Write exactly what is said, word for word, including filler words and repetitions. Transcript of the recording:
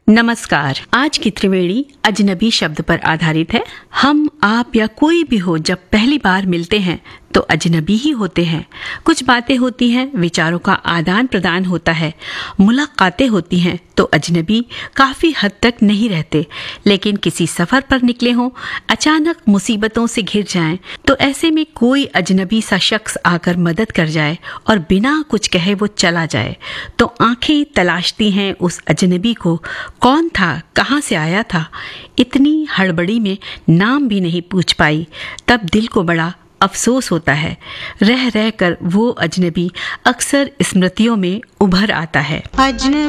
नमस्कार। आज की त्रिवेणी अजनबी शब्द पर आधारित है। हम, आप या कोई भी हो जब पहली बार मिलते हैं तो अजनबी ही होते हैं। कुछ बातें होती हैं, विचारों का आदान प्रदान होता है, मुलाकातें होती हैं तो अजनबी काफी हद तक नहीं रहते। लेकिन किसी सफर पर निकले हों, अचानक मुसीबतों से घिर जाएं, तो ऐसे में कोई अजनबी सा शख्स आकर मदद कर जाए और बिना कुछ कहे वो चला जाए, तो आंखें तलाशती हैं उस अजनबी को। कौन था, कहाँ से आया था, इतनी हड़बड़ी में नाम भी नहीं पूछ पाई। तब दिल को बड़ा अफसोस होता है। रह रह कर वो अजनबी अक्सर स्मृतियों में उभर आता है।